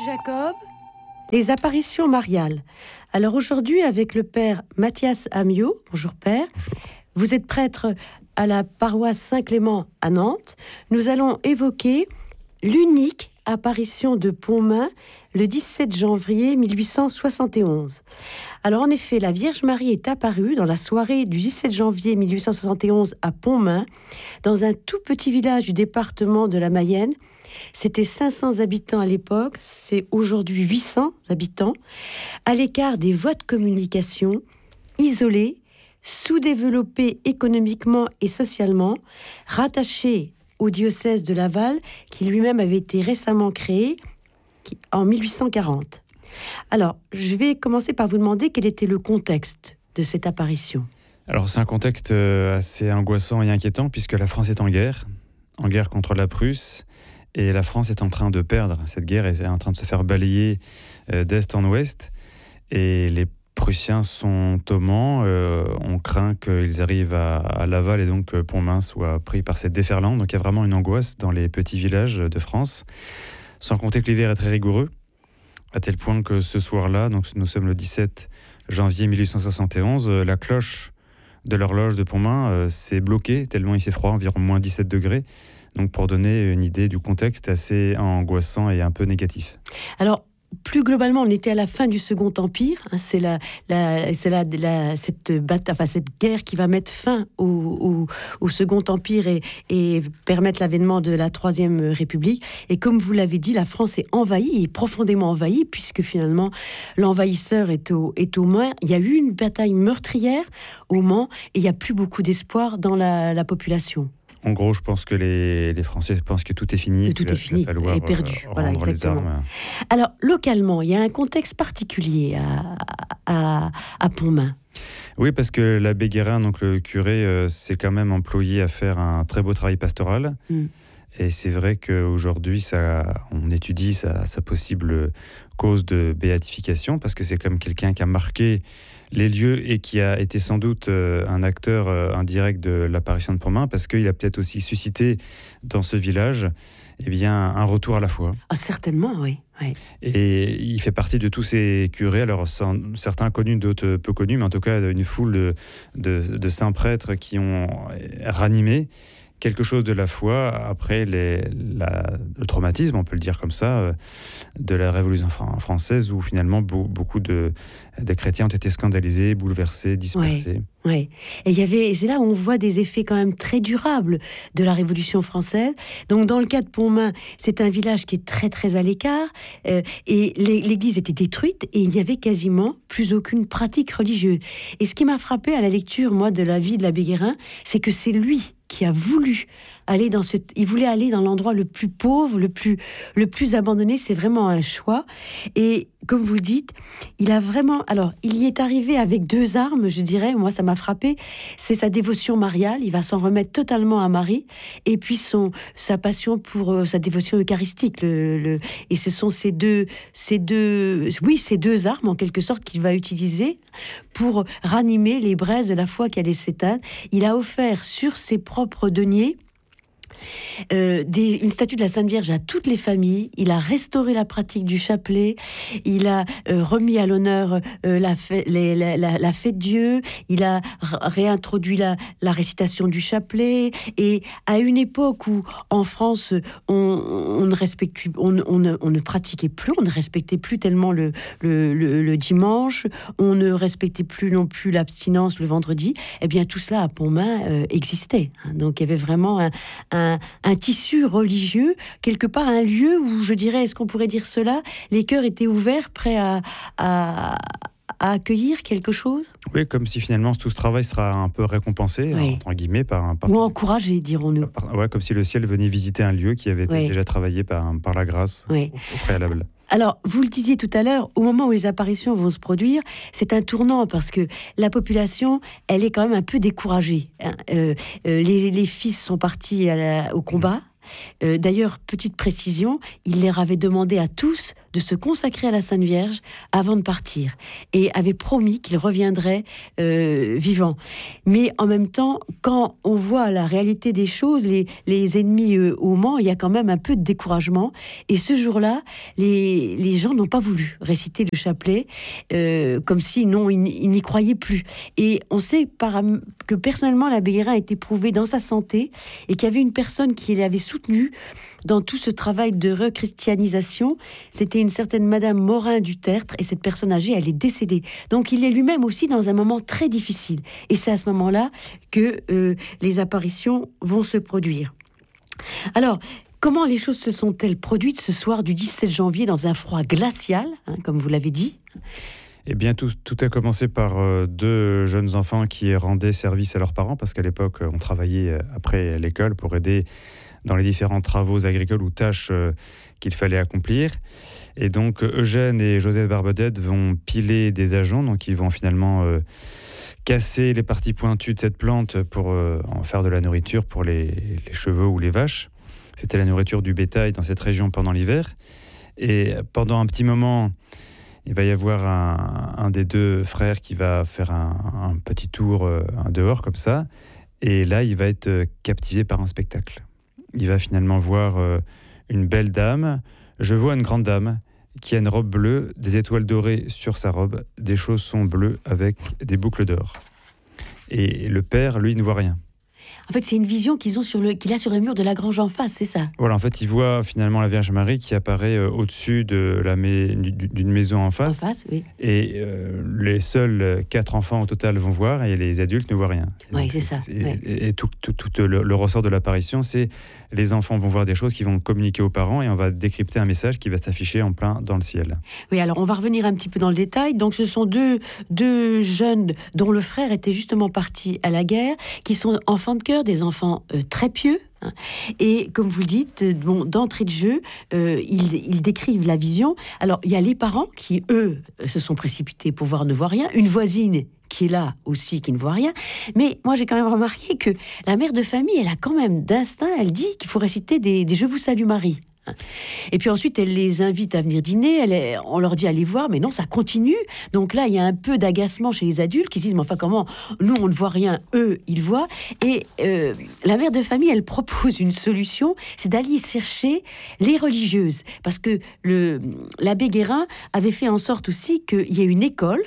Jacob, les apparitions mariales. Alors aujourd'hui, avec le père Mathias Amiot, bonjour père, bonjour. Vous êtes prêtre à la paroisse Saint-Clément à Nantes. Nous allons évoquer l'unique apparition de Pontmain le 17 janvier 1871. Alors en effet, la Vierge Marie est apparue dans la soirée du 17 janvier 1871 à Pontmain, dans un tout petit village du département de la Mayenne. C'était 500 habitants à l'époque, c'est aujourd'hui 800 habitants, à l'écart des voies de communication, isolés, sous-développés économiquement et socialement, rattachés au diocèse de Laval, qui lui-même avait été récemment créé en 1840. Alors, je vais commencer par vous demander quel était le contexte de cette apparition. Alors, c'est un contexte assez angoissant et inquiétant, puisque la France est en guerre contre la Prusse, et la France est en train de perdre. Cette guerre est en train de se faire balayer d'est en ouest, et les Prussiens sont au Mans. On craint qu'ils arrivent à Laval et donc Pontmain soit pris par cette déferlante. Donc il y a vraiment une angoisse dans les petits villages de France. Sans compter que l'hiver est très rigoureux, à tel point que ce soir-là, donc nous sommes le 17 janvier 1871, la cloche de l'horloge de Pontmain s'est bloquée, tellement il fait froid, environ moins 17 degrés. Donc pour donner une idée du contexte assez angoissant et un peu négatif. Alors, plus globalement, on était à la fin du Second Empire. C'est cette guerre qui va mettre fin au Second Empire et permettre l'avènement de la Troisième République. Et comme vous l'avez dit, la France est envahie, et profondément envahie, puisque finalement l'envahisseur est au Mans. Il y a eu une bataille meurtrière au Mans et il n'y a plus beaucoup d'espoir dans la population. En gros, je pense que les Français pensent que tout est fini. Tout est fini, est perdu. Voilà, exactement. Les armes. Alors, localement, il y a un contexte particulier à Pontmain. Oui, parce que l'abbé Guérin, donc le curé, s'est quand même employé à faire un très beau travail pastoral. Et c'est vrai qu'aujourd'hui, on étudie sa possible cause de béatification, parce que c'est comme quelqu'un qui a marqué les lieux et qui a été sans doute un acteur indirect de l'apparition de Pontmain, parce qu'il a peut-être aussi suscité dans ce village un retour à la foi. Ah, certainement, oui. Et il fait partie de tous ces curés, alors certains connus, d'autres peu connus, mais en tout cas une foule de saints prêtres qui ont ranimé quelque chose de la foi après le traumatisme, on peut le dire comme ça, de la Révolution française, où finalement beaucoup de chrétiens ont été scandalisés, bouleversés, dispersés. Oui. Et c'est là où on voit des effets quand même très durables de la Révolution française. Donc dans le cas de Pontmain, c'est un village qui est très très à l'écart, et l'église était détruite et il n'y avait quasiment plus aucune pratique religieuse. Et ce qui m'a frappé à la lecture, moi, de la vie de l'abbé Guérin, c'est que c'est lui qui a voulu aller il voulait aller dans l'endroit le plus pauvre, le plus abandonné. C'est vraiment un choix. Et comme vous le dites, il y est arrivé avec deux armes, je dirais. Moi, ça m'a frappé. C'est sa dévotion mariale. Il va s'en remettre totalement à Marie. Et puis sa passion pour sa dévotion eucharistique. Et ce sont ces deux armes, en quelque sorte, qu'il va utiliser pour ranimer les braises de la foi qui allait s'éteindre. Il a offert sur ses propres deniers une statue de la Sainte Vierge à toutes les familles. Il a restauré la pratique du chapelet. Il a remis à l'honneur la fête de Dieu. Il a réintroduit la récitation du chapelet. Et à une époque où en France on ne pratiquait plus, on ne respectait plus tellement le dimanche, on ne respectait plus non plus l'abstinence le vendredi, eh bien tout cela à Pontmain existait. Donc il y avait vraiment un tissu religieux, quelque part un lieu où, je dirais, est-ce qu'on pourrait dire cela, les cœurs étaient ouverts, prêts à accueillir quelque chose. Oui, comme si finalement tout ce travail sera un peu récompensé, entre guillemets, ou encouragé, dirons-nous. Comme si le ciel venait visiter un lieu qui avait été déjà travaillé par la grâce au préalable. Alors, vous le disiez tout à l'heure, au moment où les apparitions vont se produire, c'est un tournant parce que la population, elle est quand même un peu découragée. Les fils sont partis au combat. D'ailleurs, petite précision, il leur avait demandé à tous de se consacrer à la Sainte Vierge avant de partir et avait promis qu'il reviendrait vivant. Mais en même temps, quand on voit la réalité des choses, les ennemis au Mans, il y a quand même un peu de découragement. Et ce jour-là, les gens n'ont pas voulu réciter le chapelet comme si non, ils n'y croyaient plus. Et on sait que personnellement, l'abbé Guérin a été prouvé dans sa santé et qu'il y avait une personne qui l'avait soutenu dans tout ce travail de rechristianisation. C'était une certaine Madame Morin du Tertre, et cette personne âgée, elle est décédée. Donc il est lui-même aussi dans un moment très difficile. Et c'est à ce moment-là que les apparitions vont se produire. Alors, comment les choses se sont-elles produites ce soir du 17 janvier dans un froid glacial, comme vous l'avez dit ? Eh bien, tout a commencé par deux jeunes enfants qui rendaient service à leurs parents, parce qu'à l'époque, on travaillait après l'école pour aider dans les différents travaux agricoles ou tâches qu'il fallait accomplir. Et donc, Eugène et Joseph Barbedette vont piler des ajoncs, donc ils vont finalement casser les parties pointues de cette plante pour en faire de la nourriture pour les chevaux ou les vaches. C'était la nourriture du bétail dans cette région pendant l'hiver. Et pendant un petit moment, il va y avoir un des deux frères qui va faire un petit tour dehors comme ça. Et là, il va être captivé par un spectacle. Il va finalement voir une belle dame. Je vois une grande dame qui a une robe bleue, des étoiles dorées sur sa robe, des chaussons bleus avec des boucles d'or. Et le père, lui, ne voit rien. En fait, c'est une vision qu'il a sur le mur de la grange en face, c'est ça ? Voilà, en fait, il voit finalement la Vierge Marie qui apparaît au-dessus d'une maison en face. En face, oui. Et les seuls 4 enfants au total vont voir et les adultes ne voient rien. Oui, c'est ça. Et tout le ressort de l'apparition, c'est les enfants vont voir des choses qui vont communiquer aux parents et on va décrypter un message qui va s'afficher en plein dans le ciel. Oui, alors on va revenir un petit peu dans le détail. Donc ce sont deux jeunes dont le frère était justement parti à la guerre, qui sont enfants de cœur, des enfants très pieux. Et comme vous le dites, d'entrée de jeu, ils décrivent la vision. Alors, il y a les parents qui, eux, se sont précipités pour voir, ne voient rien. Une voisine qui est là aussi, qui ne voit rien. Mais moi, j'ai quand même remarqué que la mère de famille, elle a quand même d'instinct, elle dit qu'il faut réciter des « Je vous salue Marie ». Et puis ensuite, elle les invite à venir dîner. On leur dit allez voir, mais non, ça continue. Donc là, il y a un peu d'agacement chez les adultes qui se disent mais enfin comment, nous on ne voit rien, eux ils voient. Et la mère de famille, elle propose une solution, c'est d'aller chercher les religieuses, parce que l'abbé Guérin avait fait en sorte aussi qu'il y ait une école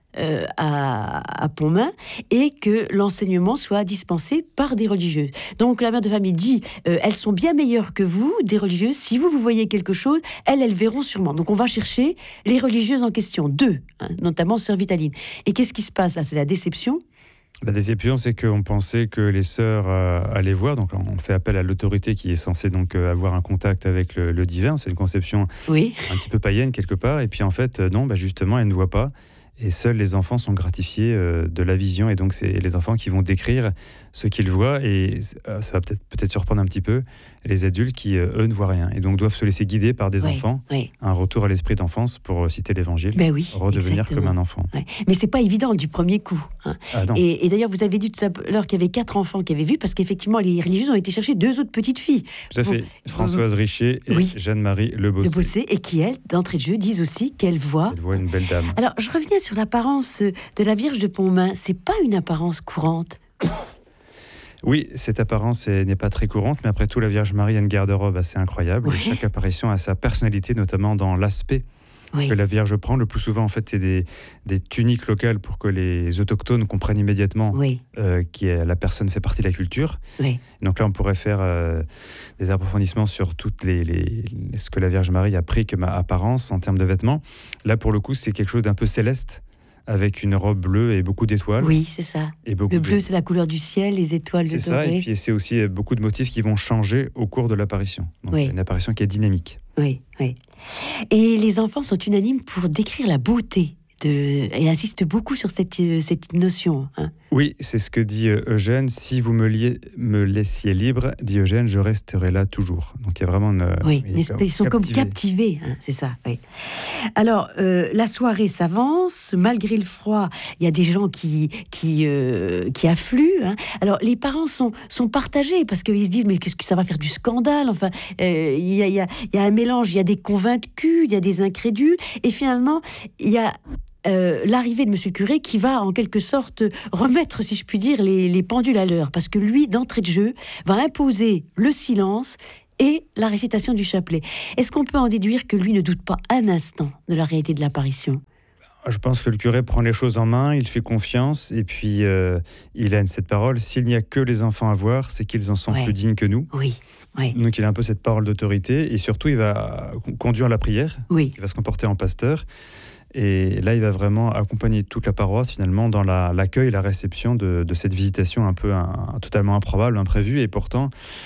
à Pontmain et que l'enseignement soit dispensé par des religieuses. Donc la mère de famille dit elles sont bien meilleures que vous, des religieuses, si vous voyez quelque chose, elles verront sûrement. Donc on va chercher les religieuses en question, 2, notamment sœur Vitaline. Et qu'est-ce qui se passe là ? C'est la déception. La déception, c'est qu'on pensait que les sœurs allaient voir, donc on fait appel à l'autorité qui est censée donc avoir un contact avec le divin. C'est une conception un petit peu païenne quelque part, et puis en fait non, justement elle ne voit pas. Et seuls les enfants sont gratifiés de la vision. Et donc, c'est les enfants qui vont décrire ce qu'ils voient. Et ça va peut-être surprendre un petit peu les adultes qui, eux, ne voient rien. Et donc, doivent se laisser guider par des enfants. Un retour à l'esprit d'enfance, pour citer l'Évangile. Redevenir exactement. Comme un enfant. Mais c'est pas évident du premier coup. Ah, non. Et d'ailleurs, vous avez dit tout à l'heure qu'il y avait 4 enfants qui avaient vu, parce qu'effectivement, les religieuses ont été chercher 2 autres petites filles. Tout à fait. Françoise Richer et Jeanne-Marie Le Bossé. Et qui, elles, d'entrée de jeu, disent aussi qu'elles voient... Elle voit une belle dame. Alors, je reviens sur l'apparence de la Vierge de Pontmain. C'est pas une apparence courante. Oui, cette apparence n'est pas très courante, mais après tout, la Vierge Marie a une garde-robe assez incroyable. Ouais. Chaque apparition a sa personnalité, notamment dans l'aspect que la Vierge prend. Le plus souvent, en fait, c'est des tuniques locales pour que les autochtones comprennent immédiatement que la personne fait partie de la culture. Donc là, on pourrait faire des approfondissements sur toutes ce que la Vierge Marie a pris comme apparence en termes de vêtements. Là, pour le coup, c'est quelque chose d'un peu céleste, avec une robe bleue et beaucoup d'étoiles. Oui, c'est ça. Le bleu, c'est la couleur du ciel, les étoiles de doré. C'est ça, et puis c'est aussi beaucoup de motifs qui vont changer au cours de l'apparition. Donc une apparition qui est dynamique. Oui. Et les enfants sont unanimes pour décrire la beauté et insiste beaucoup sur cette notion. Hein. Oui, c'est ce que dit Eugène. Si vous me laissiez libre, dit Eugène, je resterai là toujours. Donc il y a vraiment ils sont comme captivés, hein, c'est ça. Oui. Alors, la soirée s'avance, malgré le froid, il y a des gens qui affluent. Hein. Alors, les parents sont partagés parce qu'ils se disent mais qu'est-ce que ça va faire du scandale. Enfin, il y a un mélange. Il y a des convaincus, il y a des incrédules, et finalement, il y a l'arrivée de Monsieur le curé qui va en quelque sorte remettre, si je puis dire, les pendules à l'heure, parce que lui, d'entrée de jeu, va imposer le silence et la récitation du chapelet. Est-ce qu'on peut en déduire que lui ne doute pas un instant de la réalité de l'apparition ? Je pense que le curé prend les choses en main, il fait confiance, et puis il a cette parole, s'il n'y a que les enfants à voir, c'est qu'ils en sont plus dignes que nous. Oui. Donc il a un peu cette parole d'autorité, et surtout il va conduire la prière, il va se comporter en pasteur. Et là, il va vraiment accompagner toute la paroisse, finalement, dans l'accueil et la réception de cette visitation un peu totalement improbable, imprévue. Et pourtant,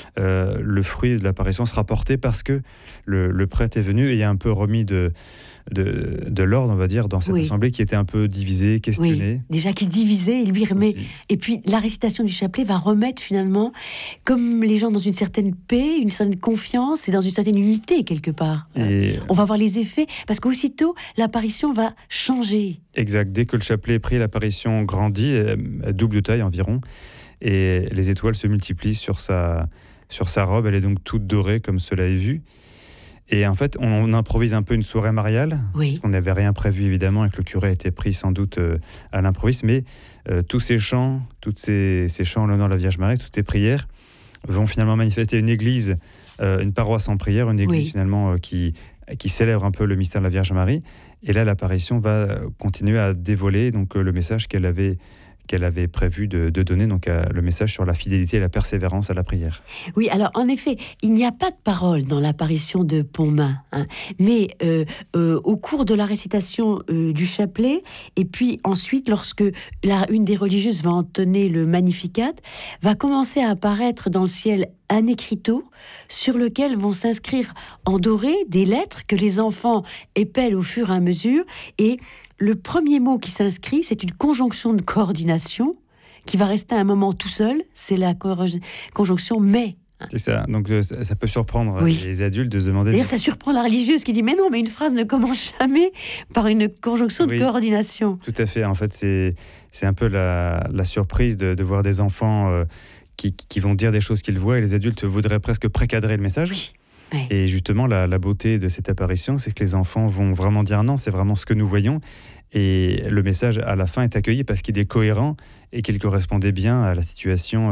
le fruit de l'apparition sera porté parce que le prêtre est venu et a un peu remis de l'ordre, on va dire, dans cette assemblée qui était un peu divisée, questionnée. Oui, déjà qui se divisait, il lui remet. Aussi. Et puis, la récitation du chapelet va remettre, finalement, comme les gens dans une certaine paix, une certaine confiance et dans une certaine unité, quelque part. On va voir les effets, parce qu'aussitôt, l'apparition va changer. Exact. Dès que le chapelet est pris, l'apparition grandit, elle double de taille environ, et les étoiles se multiplient sur sa robe. Elle est donc toute dorée, comme cela est vu. Et en fait, on improvise un peu une soirée mariale, parce qu'on n'avait rien prévu évidemment, et que le curé a été pris sans doute à l'improviste, mais tous ces chants, ces chants en l'honneur de la Vierge Marie, toutes ces prières vont finalement manifester une église, une paroisse en prière, une église finalement qui célèbre un peu le mystère de la Vierge Marie. Et là, l'apparition va continuer à dévoiler donc, le message qu'elle avait prévu de donner, donc le message sur la fidélité et la persévérance à la prière. Oui, alors en effet, il n'y a pas de parole dans l'apparition de Pontmain, hein, mais au cours de la récitation du chapelet, et puis ensuite, lorsque une des religieuses va entonner le Magnificat, va commencer à apparaître dans le ciel un écriteau sur lequel vont s'inscrire en doré des lettres que les enfants épellent au fur et à mesure, et le premier mot qui s'inscrit, c'est une conjonction de coordination qui va rester un moment tout seul, c'est la conjonction « mais ». C'est ça, donc ça peut surprendre les adultes de se demander... D'ailleurs, ça surprend la religieuse qui dit « mais non, mais une phrase ne commence jamais par une conjonction de coordination ». Tout à fait, en fait, c'est un peu la surprise de voir des enfants qui vont dire des choses qu'ils voient, et les adultes voudraient presque précadrer le message. Oui. Et justement, la beauté de cette apparition, c'est que les enfants vont vraiment dire non, c'est vraiment ce que nous voyons. Et le message, à la fin, est accueilli parce qu'il est cohérent et qu'il correspondait bien à la situation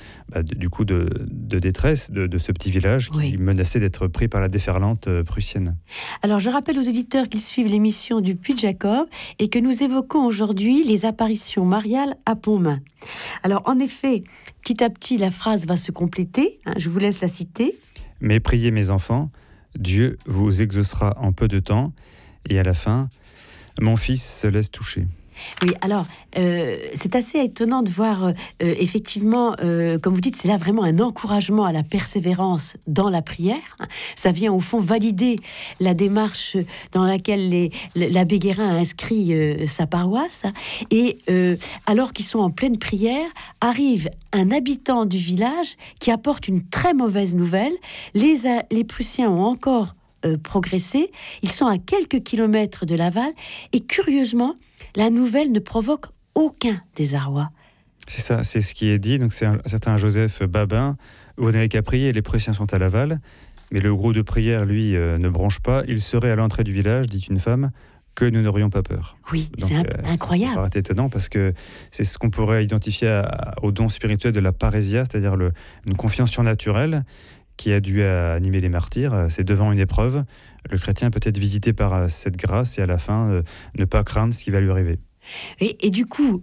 du coup de détresse de ce petit village qui menaçait d'être pris par la déferlante prussienne. Alors, je rappelle aux auditeurs qu'ils suivent l'émission du Puy de Jacob et que nous évoquons aujourd'hui les apparitions mariales à Pontmain. Alors, en effet, petit à petit, la phrase va se compléter. Hein, je vous laisse la citer. « Mais priez mes enfants, Dieu vous exaucera en peu de temps. » Et à la fin, « Mon fils se laisse toucher. » Oui, alors, c'est assez étonnant de voir, effectivement, comme vous dites, c'est là vraiment un encouragement à la persévérance dans la prière. Ça vient, au fond, valider la démarche dans laquelle l'abbé Guérin a inscrit sa paroisse. Et alors qu'ils sont en pleine prière, arrive un habitant du village qui apporte une très mauvaise nouvelle. Les Prussiens ont encore progressé. Ils sont à quelques kilomètres de Laval. Et curieusement, la nouvelle ne provoque aucun désarroi. C'est ça, c'est ce qui est dit. Donc c'est un certain Joseph Babin. Vous n'avez qu'à prier, les Prussiens sont à Laval. Mais le groupe de prière, lui, ne bronche pas. Il serait à l'entrée du village, dit une femme, que nous n'aurions pas peur. Oui, donc, c'est incroyable. Ça paraît étonnant parce que c'est ce qu'on pourrait identifier au don spirituel de la parésia, c'est-à-dire une confiance surnaturelle qui a dû animer les martyrs. C'est devant une épreuve. Le chrétien peut être visité par cette grâce et à la fin, ne pas craindre ce qui va lui arriver. Et du coup,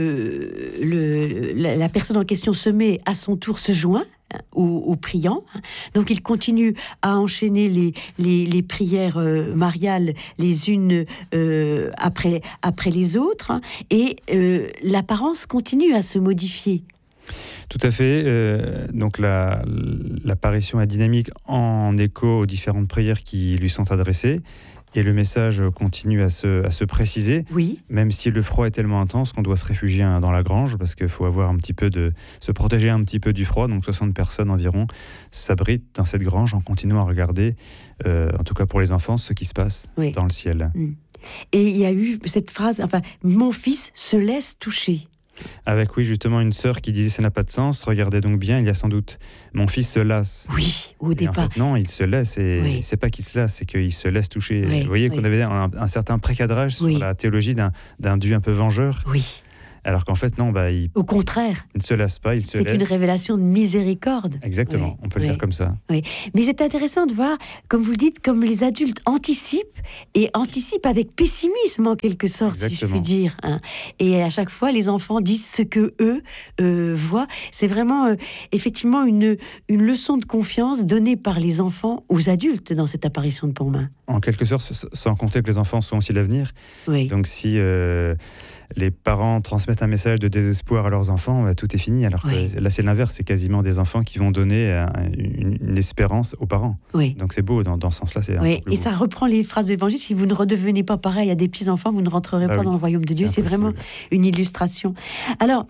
la personne en question se joint aux priants. Donc il continue à enchaîner les prières mariales les unes après les autres. Et l'apparence continue à se modifier. Tout à fait. Donc l'apparition est dynamique en écho aux différentes prières qui lui sont adressées. Et le message continue à se préciser, Oui. même si le froid est tellement intense qu'on doit se réfugier dans la grange, parce qu'il faut avoir se protéger un petit peu du froid. Donc 60 personnes environ s'abritent dans cette grange en continuant à regarder, en tout cas pour les enfants, ce qui se passe dans le ciel. Et il y a eu cette phrase, mon fils se laisse toucher. Avec, justement, une sœur qui disait « ça n'a pas de sens, regardez donc bien, il y a sans doute mon fils se lasse ». Oui, au départ. En fait, non, il se lasse, et c'est pas qu'il se lasse, c'est qu'il se laisse toucher. Vous voyez qu'on avait un certain précadrage sur la théologie d'un Dieu un peu vengeur. Oui. Alors qu'en fait, non, au contraire. Il ne se lasse pas, il se laisse. C'est une révélation de miséricorde. Exactement, on peut le dire comme ça. Oui. Mais c'est intéressant de voir, comme vous le dites, comme les adultes anticipent avec pessimisme en quelque sorte, Exactement. Si je puis dire. Et à chaque fois, les enfants disent ce que eux voient. C'est vraiment effectivement une leçon de confiance donnée par les enfants aux adultes dans cette apparition de Pontmain. En quelque sorte, sans compter que les enfants sont aussi l'avenir. Oui. Donc si les parents transmettent un message de désespoir à leurs enfants, tout est fini. Alors que là, c'est l'inverse, c'est quasiment des enfants qui vont donner une espérance aux parents. Oui. Donc c'est beau, dans ce sens-là. Et ça reprend les phrases de l'Évangile, si vous ne redevenez pas pareil à des petits-enfants, vous ne rentrerez pas dans le royaume de Dieu. C'est vraiment une illustration. Alors,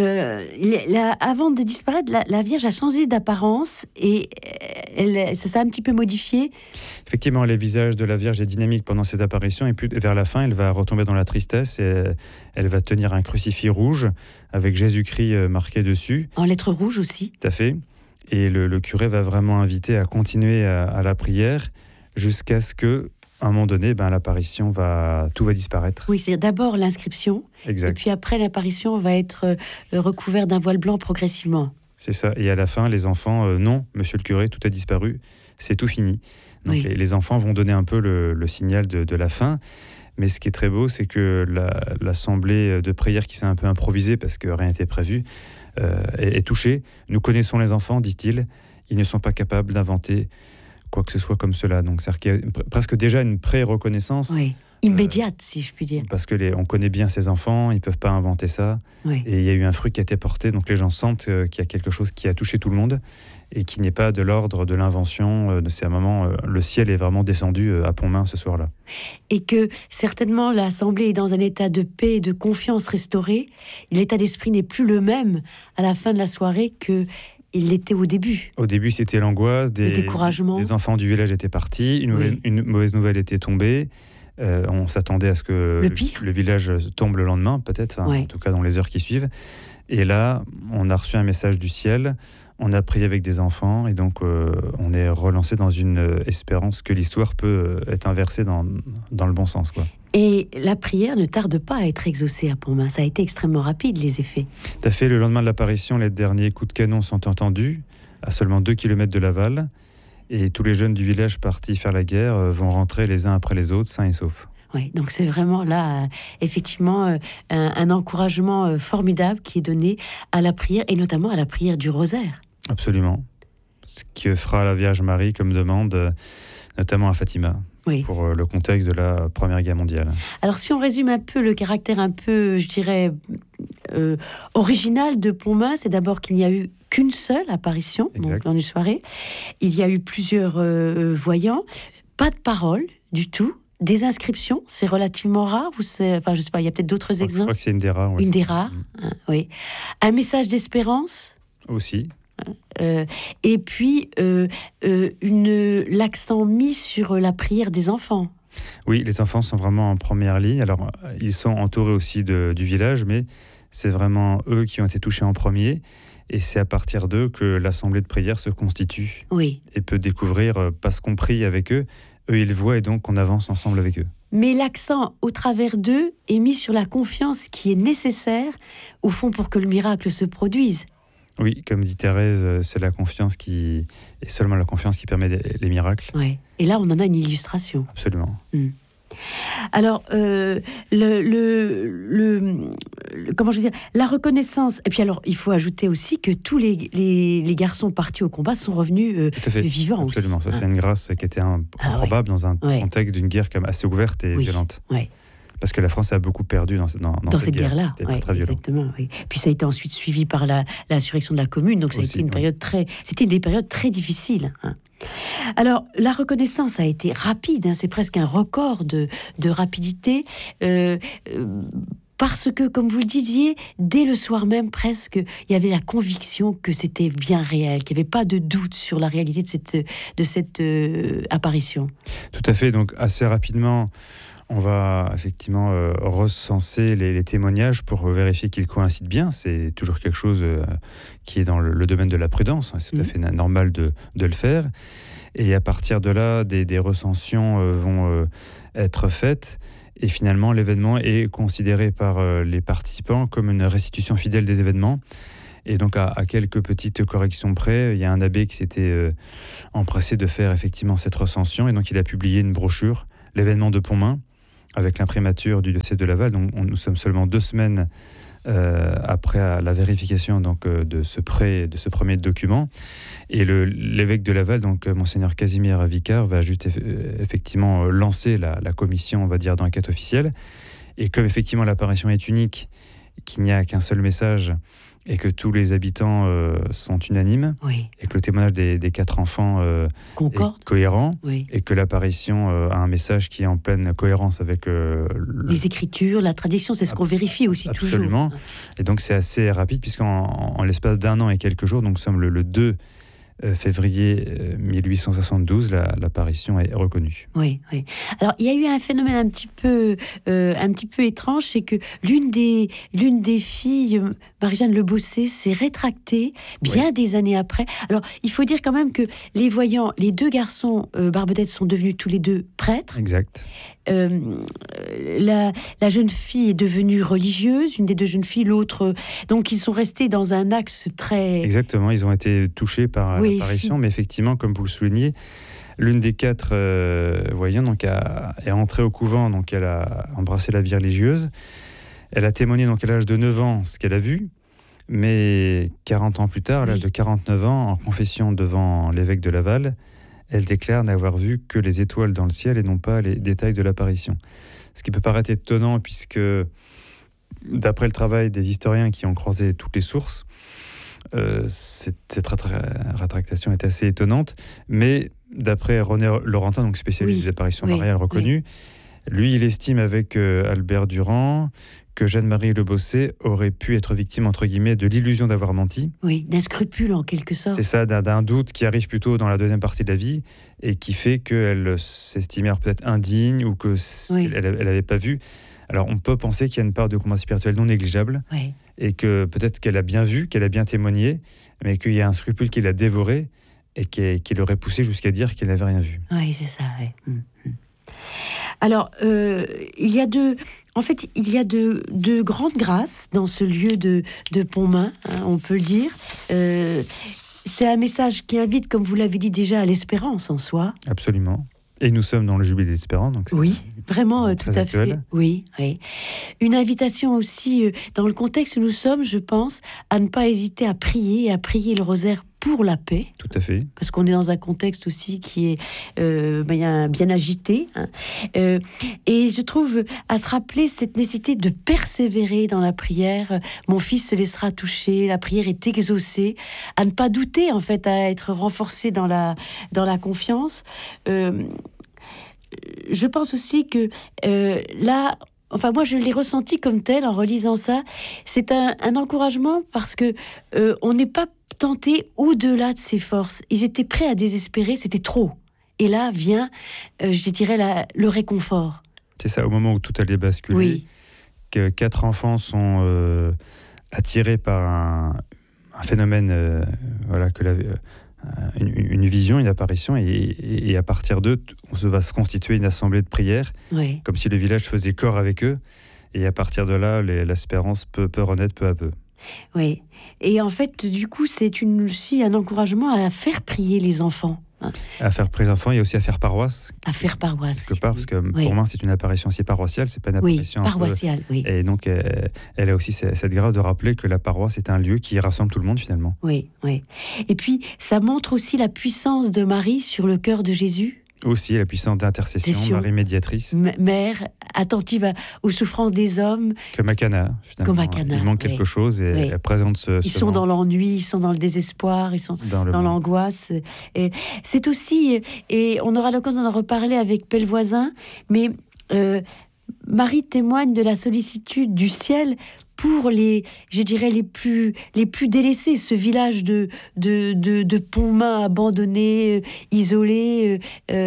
avant de disparaître, la Vierge a changé d'apparence et ça s'est un petit peu modifié. Effectivement, le visage de la Vierge est dynamique pendant ses apparitions, et puis vers la fin, elle va retomber dans la tristesse et elle va tenir un crucifix rouge avec Jésus-Christ marqué dessus. En lettres rouges aussi. Tout à fait. Et le curé va vraiment inviter à continuer à la prière jusqu'à ce que, à un moment donné, l'apparition tout va disparaître. Oui, c'est d'abord l'inscription. Exact. Et puis après, l'apparition va être recouverte d'un voile blanc progressivement. C'est ça. Et à la fin, les enfants, non, monsieur le curé, tout a disparu, c'est tout fini. Donc les enfants vont donner un peu le signal de la fin. Mais ce qui est très beau, c'est que l'assemblée de prière qui s'est un peu improvisée, parce que rien n'était prévu, est touchée. Nous connaissons les enfants, dit-il. Ils ne sont pas capables d'inventer quoi que ce soit comme cela. Donc c'est-à-dire qu'il y a presque déjà une pré-reconnaissance. Oui. Immédiate, si je puis dire. Parce que on connaît bien ces enfants, ils ne peuvent pas inventer ça. Oui. Et il y a eu un fruit qui a été porté, donc les gens sentent qu'il y a quelque chose qui a touché tout le monde et qui n'est pas de l'ordre de l'invention. C'est un moment, le ciel est vraiment descendu à Pontmain ce soir-là. Et que certainement l'Assemblée est dans un état de paix et de confiance restauré. L'état d'esprit n'est plus le même à la fin de la soirée que il l'était au début. Au début, c'était l'angoisse, le découragement. Les enfants du village étaient partis, une mauvaise nouvelle était tombée. On s'attendait à ce que le village tombe le lendemain, peut-être, en tout cas dans les heures qui suivent. Et là, on a reçu un message du ciel, on a prié avec des enfants, et donc on est relancé dans une espérance que l'histoire peut être inversée dans le bon sens, quoi. Et la prière ne tarde pas à être exaucée à Pontmain. Ça a été extrêmement rapide, les effets. Tout à fait. Le lendemain de l'apparition, les derniers coups de canon sont entendus, à seulement 2 km de Laval. Et tous les jeunes du village partis faire la guerre vont rentrer les uns après les autres, sains et saufs. Oui, donc c'est vraiment là, effectivement, un encouragement formidable qui est donné à la prière, et notamment à la prière du rosaire. Absolument. Ce que fera la Vierge Marie comme demande, notamment à Fatima. Pour le contexte de la Première Guerre mondiale. Alors si on résume un peu le caractère un peu, je dirais, original de Pontmain, c'est d'abord qu'il n'y a eu qu'une seule apparition dans une soirée. Il y a eu plusieurs voyants, pas de parole du tout, des inscriptions, c'est relativement rare. Je sais pas, il y a peut-être d'autres exemples. Je crois que c'est une des rares. Oui. Une des rares, oui. Un message d'espérance. Aussi. Et puis l'accent mis sur la prière des enfants. Oui, les enfants sont vraiment en première ligne. Alors, ils sont entourés aussi du village, mais c'est vraiment eux qui ont été touchés en premier. Et c'est à partir d'eux que l'assemblée de prière se constitue et peut découvrir parce qu'on prie avec eux. Eux, ils voient et donc on avance ensemble avec eux. Mais l'accent, au travers d'eux, est mis sur la confiance qui est nécessaire, au fond, pour que le miracle se produise. Oui, comme dit Thérèse, c'est la confiance et seulement la confiance qui permet les miracles. Ouais. Et là, on en a une illustration. Absolument. Alors, comment je veux dire, la reconnaissance. Et puis alors, il faut ajouter aussi que tous les garçons partis au combat sont revenus vivants. Absolument, aussi. Ça c'est une grâce qui était improbable dans un contexte d'une guerre comme assez ouverte et violente. Oui. Parce que la France a beaucoup perdu dans cette guerre-là. C'était très violent. Exactement, oui. Puis ça a été ensuite suivi par l'insurrection de la Commune, donc ça a été une période c'était des périodes très difficiles. Alors, la reconnaissance a été rapide, hein, c'est presque un record de rapidité, parce que, comme vous le disiez, dès le soir même, presque, il y avait la conviction que c'était bien réel, qu'il n'y avait pas de doute sur la réalité de cette apparition. Tout à fait, donc assez rapidement, on va effectivement recenser les témoignages pour vérifier qu'ils coïncident bien. C'est toujours quelque chose qui est dans le domaine de la prudence. C'est tout à fait normal de le faire. Et à partir de là, des recensions vont être faites. Et finalement, l'événement est considéré par les participants comme une restitution fidèle des événements. Et donc, à quelques petites corrections près, il y a un abbé qui s'était empressé de faire effectivement cette recension. Et donc, il a publié une brochure, l'événement de Pontmain, avec l'imprimature du diocèse de Laval. Donc, nous sommes seulement 2 semaines après la vérification de ce premier document. Et l'évêque de Laval, donc Monseigneur Casimir Vicard, va juste effectivement lancer la commission, on va dire, d'enquête officielle. Et comme effectivement l'apparition est unique, qu'il n'y a qu'un seul message et que tous les habitants sont unanimes, et que le témoignage des 4 enfants est cohérent, et que l'apparition a un message qui est en pleine cohérence avec les Écritures, la tradition, c'est ce qu'on vérifie aussi toujours. Absolument. Et donc c'est assez rapide, puisqu'en l'espace d'1 an et quelques jours, donc nous sommes le 2 février 1872, l'apparition est reconnue. Oui. Alors, il y a eu un phénomène un petit peu étrange, c'est que l'une des filles, Marie-Jeanne Le Bossé, s'est rétractée bien des années après. Alors, il faut dire quand même que les voyants, les 2 garçons Barbedette sont devenus tous les 2 prêtres. Exact. La jeune fille est devenue religieuse, une des 2 jeunes filles, l'autre... Donc, ils sont restés dans un axe très... Exactement, ils ont été touchés par l'apparition, mais effectivement, comme vous le soulignez, l'une des 4 voyants donc, est entrée au couvent, donc elle a embrassé la vie religieuse. Elle a témoigné donc, à l'âge de 9 ans ce qu'elle a vu, mais 40 ans plus tard, à l'âge de 49 ans, en confession devant l'évêque de Laval, elle déclare n'avoir vu que les étoiles dans le ciel et non pas les détails de l'apparition. Ce qui peut paraître étonnant, puisque d'après le travail des historiens qui ont croisé toutes les sources, cette rétractation est assez étonnante, mais d'après René Laurentin, donc spécialiste des apparitions mariales reconnu, lui, il estime avec Albert Durand que Jeanne-Marie Le Bossé aurait pu être victime, entre guillemets, de l'illusion d'avoir menti. Oui, d'un scrupule en quelque sorte. C'est ça, d'un doute qui arrive plutôt dans la deuxième partie de la vie et qui fait qu'elle s'estimait peut-être indigne ou qu'elle n'avait pas vu. Alors, on peut penser qu'il y a une part de combat spirituel non négligeable et que peut-être qu'elle a bien vu, qu'elle a bien témoigné, mais qu'il y a un scrupule qui l'a dévoré et qui l'aurait poussé jusqu'à dire qu'elle n'avait rien vu. Oui, c'est ça, Alors, il y a de grandes grâces dans ce lieu de Pontmain, on peut le dire. C'est un message qui invite, comme vous l'avez dit déjà, à l'espérance en soi. Absolument. Et nous sommes dans le Jubilé de l'Espérance, donc c'est vraiment tout à fait. Oui. Une invitation aussi, dans le contexte où nous sommes, je pense, à ne pas hésiter à prier le rosaire pour la paix. Tout à fait. Parce qu'on est dans un contexte aussi qui est bien agité. Et je trouve à se rappeler cette nécessité de persévérer dans la prière. Mon fils se laissera toucher, la prière est exaucée. À ne pas douter, en fait, à être renforcé dans la confiance. Je pense aussi que là... Enfin, moi, je l'ai ressenti comme tel en relisant ça. C'est un encouragement parce que on n'est pas tenté au-delà de ses forces. Ils étaient prêts à désespérer, c'était trop. Et là vient, je dirais, le réconfort. C'est ça, au moment où tout allait basculer, que 4 enfants sont attirés par un phénomène, une vision, une apparition, et à partir d'eux, on va se constituer une assemblée de prière, comme si le village faisait corps avec eux, et à partir de là, l'espérance peut renaître peu à peu. Oui, et en fait, du coup, c'est aussi un encouragement à faire prier les enfants. À faire prier les enfants, il y a aussi à faire paroisse. À faire paroisse. Quelque part, parce que pour moi, c'est une apparition aussi paroissiale, c'est pas une apparition paroissiale, Et donc, elle a aussi cette grâce de rappeler que la paroisse est un lieu qui rassemble tout le monde, finalement. Oui. Et puis, ça montre aussi la puissance de Marie sur le cœur de Jésus. Aussi, la puissance d'intercession, Marie médiatrice. Mère, attentive aux souffrances des hommes. Comme Akana, finalement. Comme Akana, il manque quelque chose et elle présente ce Ils sont dans l'ennui, ils sont dans le désespoir, ils sont dans l'angoisse. Et c'est aussi, et on aura l'occasion d'en reparler avec Pellevoisin, mais Marie témoigne de la sollicitude du ciel pour les plus délaissés, ce village de Pontmain abandonné, isolé.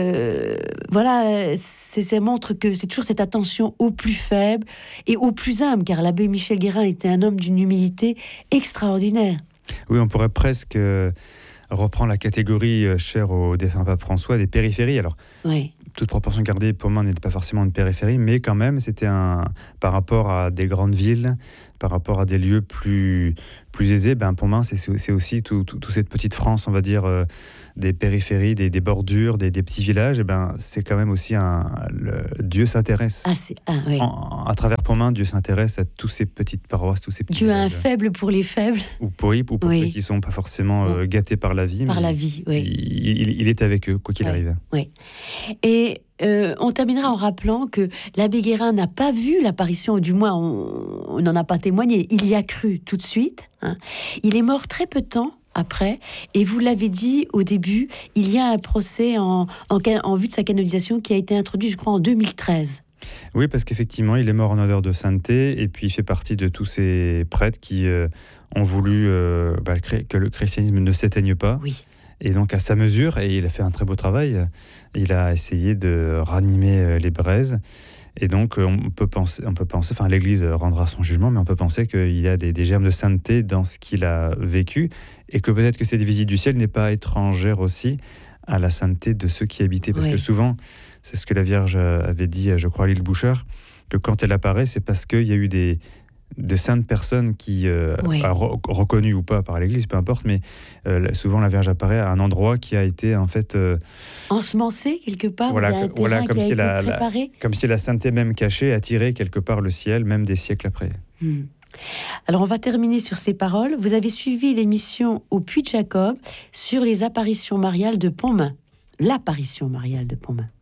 Voilà, ça montre que c'est toujours cette attention aux plus faibles et aux plus humbles, car l'abbé Michel Guérin était un homme d'une humilité extraordinaire. Oui, on pourrait presque reprendre la catégorie chère au défunt pape François des périphéries. Alors, toute proportion gardée, Pontmain n'était pas forcément une périphérie, mais quand même, c'était par rapport à des grandes villes, par rapport à des lieux plus aisés, Pontmain, c'est aussi toute cette petite France, on va dire, des périphéries, des bordures, des petits villages. Et c'est quand même aussi Dieu s'intéresse. À travers Pontmain, Dieu s'intéresse à tous ces petites paroisses, tous ces petits Dieu villages. a un faible pour les faibles. Ou pour ceux qui ne sont pas forcément gâtés par la vie. Il est avec eux, quoi qu'il arrive. Oui. Et on terminera en rappelant que l'abbé Guérin n'a pas vu l'apparition, ou du moins on n'en a pas témoigné. Il y a cru tout de suite. Il est mort très peu de temps après, et vous l'avez dit au début, il y a un procès en vue de sa canonisation qui a été introduit, je crois, en 2013. Oui, parce qu'effectivement, il est mort en odeur de sainteté, et puis il fait partie de tous ces prêtres qui ont voulu que le christianisme ne s'éteigne pas. Oui. Et donc à sa mesure, et il a fait un très beau travail, il a essayé de ranimer les braises. Et donc on peut penser, enfin l'Église rendra son jugement, mais on peut penser qu'il y a des germes de sainteté dans ce qu'il a vécu, et que peut-être que cette visite du ciel n'est pas étrangère aussi à la sainteté de ceux qui y habitaient. Parce que souvent, c'est ce que la Vierge avait dit, je crois, à l'île Bouchard, que quand elle apparaît, c'est parce qu'il y a eu de saintes personnes qui, reconnues ou pas par l'Église, peu importe, mais souvent la Vierge apparaît à un endroit qui a été en fait ensemencé quelque part, il y a un terrain comme qui a si été préparé. Comme si la sainteté même cachée attirait quelque part le ciel, même des siècles après. Alors on va terminer sur ces paroles. Vous avez suivi l'émission au Puy de Jacob sur les apparitions mariales de Pontmain. L'apparition mariale de Pontmain.